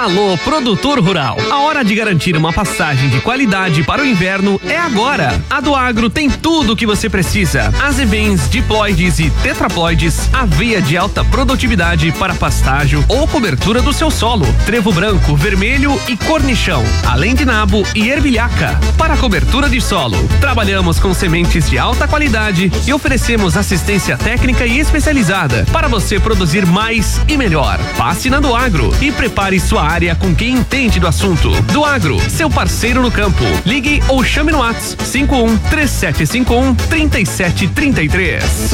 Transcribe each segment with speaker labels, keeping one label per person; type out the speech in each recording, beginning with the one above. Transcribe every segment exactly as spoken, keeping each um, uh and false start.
Speaker 1: Alô, produtor rural. A hora de garantir uma passagem de qualidade para o inverno é agora. A do Agro tem tudo o que você precisa. Azevens, diploides e tetraploides, aveia de alta produtividade para pastágio ou cobertura do seu solo, trevo branco, vermelho e cornichão, além de nabo e ervilhaca para cobertura de solo. Trabalhamos com sementes de alta qualidade e oferecemos assistência técnica e especializada para você produzir mais e melhor. Passe na do Agro e prepare sua área com quem entende do assunto. Do Agro, seu parceiro no campo. Ligue ou chame no WhatsApp cinco um três sete cinco um três sete três três.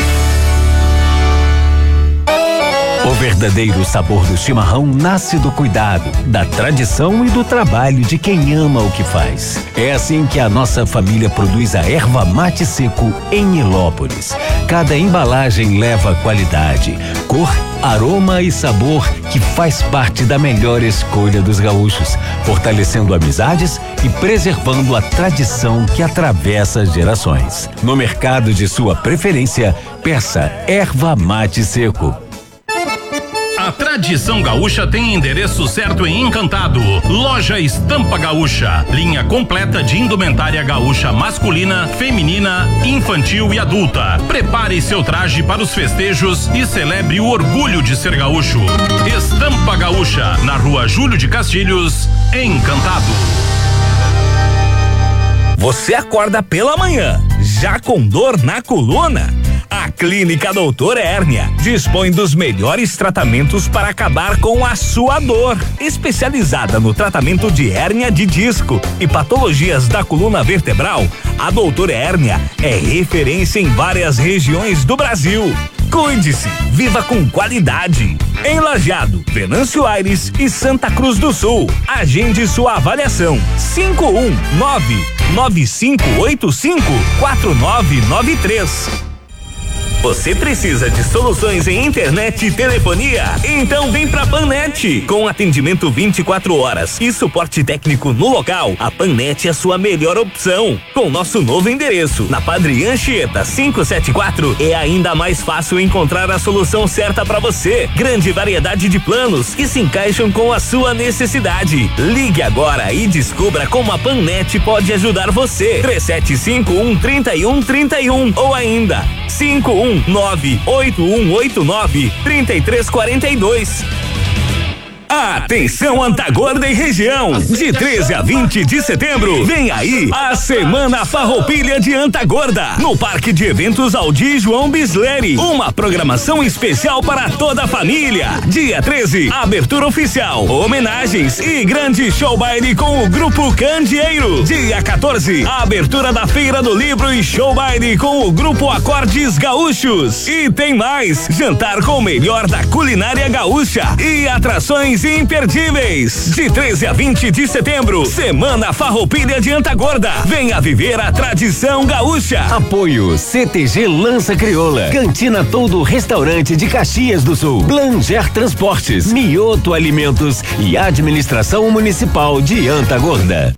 Speaker 2: O verdadeiro sabor do chimarrão nasce do cuidado, da tradição e do trabalho de quem ama o que faz. É assim que a nossa família produz a erva mate seco em Nilópolis. Cada embalagem leva qualidade, cor, aroma e sabor que faz parte da melhor escolha dos gaúchos, fortalecendo amizades e preservando a tradição que atravessa gerações. No mercado de sua preferência, peça erva mate seco.
Speaker 3: A tradição gaúcha tem endereço certo em Encantado. Loja Estampa Gaúcha. Linha completa de indumentária gaúcha masculina, feminina, infantil e adulta. Prepare seu traje para os festejos e celebre o orgulho de ser gaúcho. Estampa Gaúcha, na Rua Júlio de Castilhos, Encantado.
Speaker 4: Você acorda pela manhã, já com dor na coluna? A Clínica Doutor Hérnia dispõe dos melhores tratamentos para acabar com a sua dor. Especializada no tratamento de hérnia de disco e patologias da coluna vertebral, a Doutor Hérnia é referência em várias regiões do Brasil. Cuide-se, viva com qualidade. Em Lajeado, Venâncio Aires e Santa Cruz do Sul. Agende sua avaliação. cinco um nove nove cinco oito cinco quatro nove nove três. Você precisa de soluções em internet e telefonia? Então vem pra Pannet. Com atendimento vinte e quatro horas e suporte técnico no local, a Pannet é a sua melhor opção. Com nosso novo endereço, na Padre Anchieta quinhentos e setenta e quatro, é ainda mais fácil encontrar a solução certa para você. Grande variedade de planos que se encaixam com a sua necessidade. Ligue agora e descubra como a Pannet pode ajudar você. três sete cinco um três um três um ou ainda cinco um nove oito um oito nove três três quatro dois. Atenção Antagorda e região, de treze a vinte de setembro, vem aí a Semana Farroupilha de Antagorda, no Parque de Eventos Aldir João Bisleri, uma programação especial para toda a família. Dia treze, abertura oficial, homenagens e grande show baile com o Grupo Candeeiro. Dia quatorze, a abertura da Feira do Livro e show baile com o Grupo Acordes Gaúchos. E tem mais, jantar com o melhor da culinária gaúcha e atrações imperdíveis. De treze a vinte de setembro, Semana Farroupilha de Antagorda. Venha viver a tradição gaúcha.
Speaker 2: Apoio C T G Lança Crioula, Cantina Todo Restaurante de Caxias do Sul, Blanger Transportes, Mioto Alimentos e Administração Municipal de Antagorda.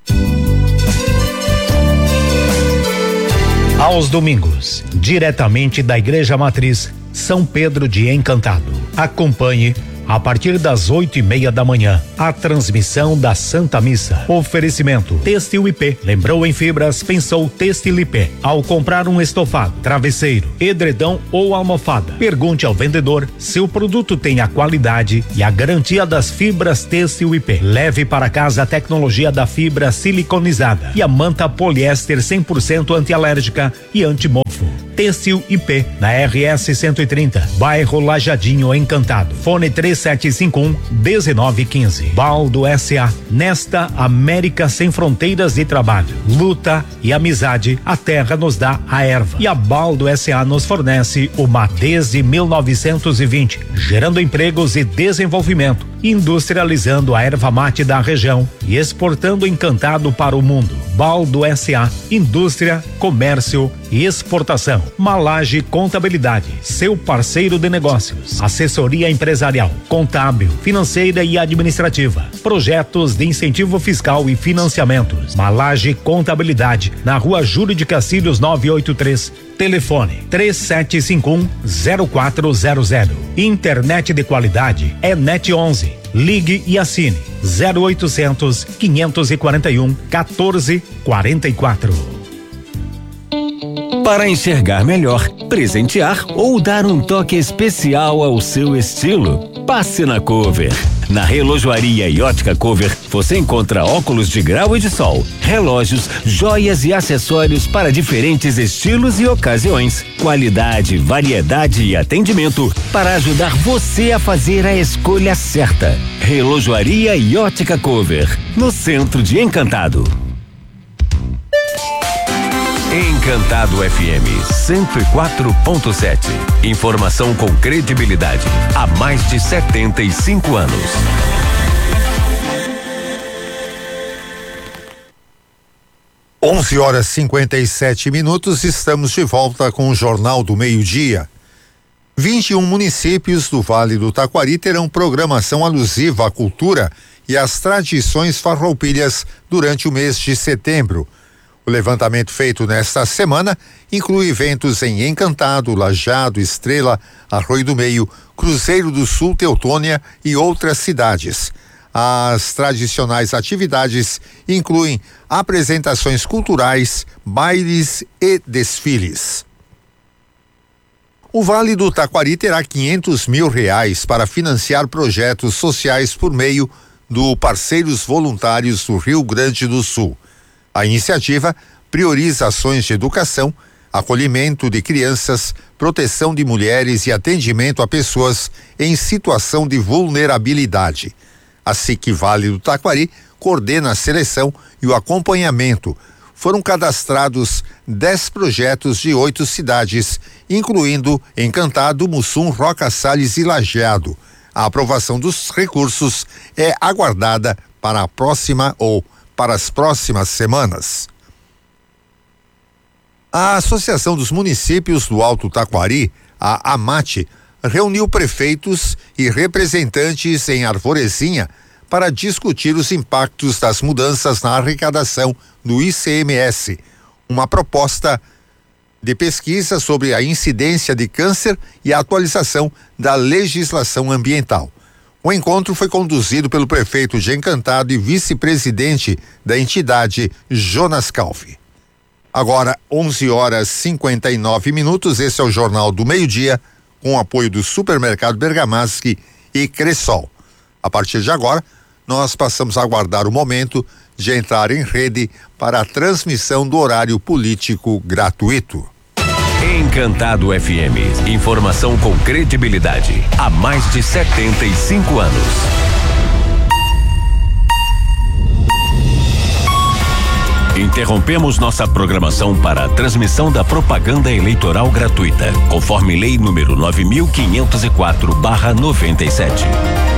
Speaker 5: Aos domingos, diretamente da Igreja Matriz São Pedro de Encantado. Acompanhe a partir das oito e meia da manhã, a transmissão da Santa Missa. Oferecimento Têxtil I P. Lembrou em fibras, pensou Têxtil I P. Ao comprar um estofado, travesseiro, edredom ou almofada, pergunte ao vendedor se o produto tem a qualidade e a garantia das fibras Têxtil I P. Leve para casa a tecnologia da fibra siliconizada e a manta poliéster cem por cento antialérgica e antimofo. Têxtil I P, na R S cento e trinta, bairro Lajadinho, Encantado. Fone três sete cinco um um nove um cinco. Baldo S A, nesta América sem fronteiras de trabalho, luta e amizade, a terra nos dá a erva e a Baldo S A nos fornece o mate desde mil novecentos e vinte, gerando empregos e desenvolvimento, industrializando a erva mate da região e exportando Encantado para o mundo. Baldo S A, indústria, comércio e exportação. Malage Contabilidade, seu parceiro de negócios. Assessoria empresarial, contábil, financeira e administrativa. Projetos de incentivo fiscal e financiamentos. Malage Contabilidade, na Rua Júlio de Castilhos novecentos e oitenta e três. Telefone três sete cinco um zero quatro zero zero. Internet de qualidade é Net onze. Ligue e assine zero oitocentos, quinhentos e quarenta e um, quatorze, quarenta e quatro.
Speaker 2: Para enxergar melhor, presentear ou dar um toque especial ao seu estilo, passe na Cover. Na Relojoaria e Ótica Cover, você encontra óculos de grau e de sol, relógios, joias e acessórios para diferentes estilos e ocasiões. Qualidade, variedade e atendimento para ajudar você a fazer a escolha certa. Relojoaria e Ótica Cover, no centro de Encantado. Encantado F M cento e quatro ponto sete. Informação com credibilidade há mais de setenta e cinco anos.
Speaker 6: onze horas e cinquenta e sete minutos, estamos de volta com o Jornal do Meio-Dia. vinte e um municípios do Vale do Taquari terão programação alusiva à cultura e às tradições farroupilhas durante o mês de setembro. O levantamento feito nesta semana inclui eventos em Encantado, Lajeado, Estrela, Arroio do Meio, Cruzeiro do Sul, Teutônia e outras cidades. As tradicionais atividades incluem apresentações culturais, bailes e desfiles. O Vale do Taquari terá quinhentos mil reais para financiar projetos sociais por meio do Parceiros Voluntários do Rio Grande do Sul. A iniciativa prioriza ações de educação, acolhimento de crianças, proteção de mulheres e atendimento a pessoas em situação de vulnerabilidade. A S I C Vale do Taquari coordena a seleção e o acompanhamento. Foram cadastrados dez projetos de oito cidades, incluindo Encantado, Mussum, Roca Salles e Lajeado. A aprovação dos recursos é aguardada para a próxima ou para as próximas semanas. A Associação dos Municípios do Alto Taquari, a AMAT, reuniu prefeitos e representantes em Arvorezinha para discutir os impactos das mudanças na arrecadação do I C M S, uma proposta de pesquisa sobre a incidência de câncer e a atualização da legislação ambiental. O encontro foi conduzido pelo prefeito de Encantado e vice-presidente da entidade, Jonas Calvi. Agora, onze horas e cinquenta e nove minutos, esse é o Jornal do Meio-Dia, com o apoio do Supermercado Bergamaschi e Cressol. A partir de agora, nós passamos a aguardar o momento de entrar em rede para a transmissão do horário político gratuito.
Speaker 2: Encantado F M. Informação com credibilidade há mais de setenta e cinco anos. Interrompemos nossa programação para a transmissão da propaganda eleitoral gratuita, conforme lei número nove mil quinhentos e quatro barra noventa e sete.